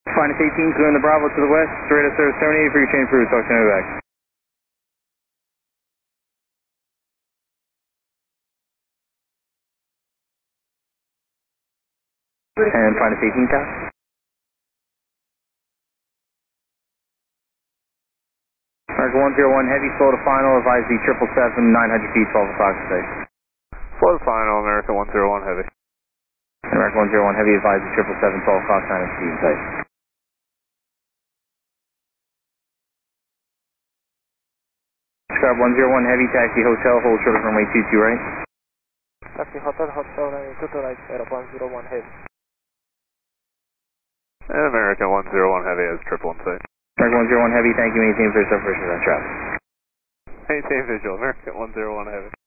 Finest 18, clearing the Bravo to the west, radar service terminated for your change for talk to me back. And Finest 18, top. American 101 Heavy, slow to final, advise the 777, 900 feet, 12 o'clock today. Slow to final, American 101 Heavy. American 101 Heavy, advise the 777, 12 o'clock, 900 feet, today. Scarp 101 Heavy, taxi hotel, hold short of runway 22 right. Taxi hotel, runway 22 right, air 101 Heavy. And American 101 Heavy has 111 American 101 Heavy, thank you, maintain first operation on traffic. Maintain visual, American 101 Heavy.